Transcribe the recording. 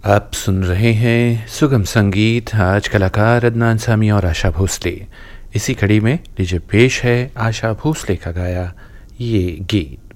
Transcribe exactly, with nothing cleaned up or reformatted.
आप सुन रहे हैं सुगम संगीत। आज कलाकार अदनान सामी और आशा भोसले। इसी कड़ी में लीजिए पेश है आशा भोसले का गाया ये गीत।